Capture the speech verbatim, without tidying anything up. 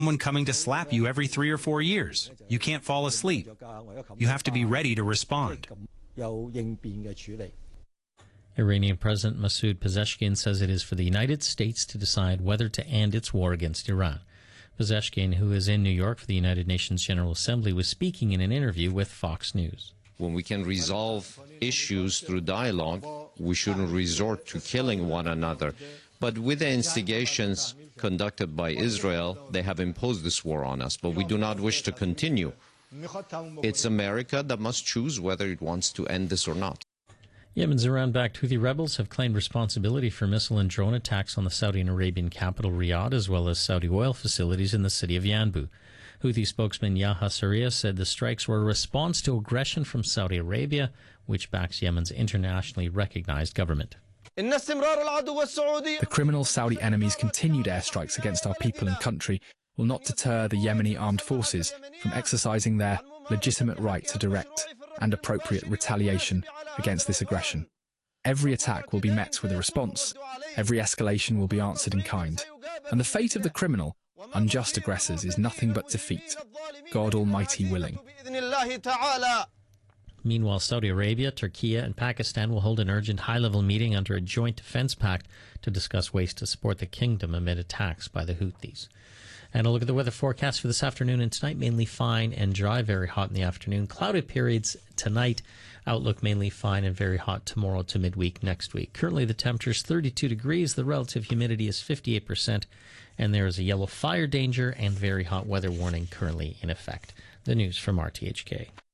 Someone coming to slap you every three or four years. You can't fall asleep. You have to be ready to respond. Iranian President Masoud Pezeshkian says it is for the United States to decide whether to end its war against Iran. Pezeshkian, who is in New York for the United Nations General Assembly, was speaking in an interview with Fox News. When we can resolve issues through dialogue, we shouldn't resort to killing one another. But with the instigations conducted by Israel, they have imposed this war on us, but we do not wish to continue. It's America that must choose whether it wants to end this or not. Yemen's Iran-backed Houthi rebels have claimed responsibility for missile and drone attacks on the Saudi and Arabian capital Riyadh, as well as Saudi oil facilities in the city of Yanbu. Houthi spokesman Yahya Sarriya said the strikes were a response to aggression from Saudi Arabia, which backs Yemen's internationally recognized government. The criminal Saudi enemies' continued airstrikes against our people and country will not deter the Yemeni armed forces from exercising their legitimate right to direct and appropriate retaliation against this aggression. Every attack will be met with a response. Every escalation will be answered in kind. And the fate of the criminal, unjust aggressors is nothing but defeat, God Almighty willing. Meanwhile, Saudi Arabia, Turkey, and Pakistan will hold an urgent high-level meeting under a joint defense pact to discuss ways to support the kingdom amid attacks by the Houthis. And a look at the weather forecast for this afternoon and tonight. Mainly fine and dry, very hot in the afternoon. Clouded periods tonight. Outlook mainly fine and very hot tomorrow to midweek next week. Currently the temperature is thirty-two degrees. The relative humidity is fifty-eight percent. And there is a yellow fire danger and very hot weather warning currently in effect. The news from R T H K.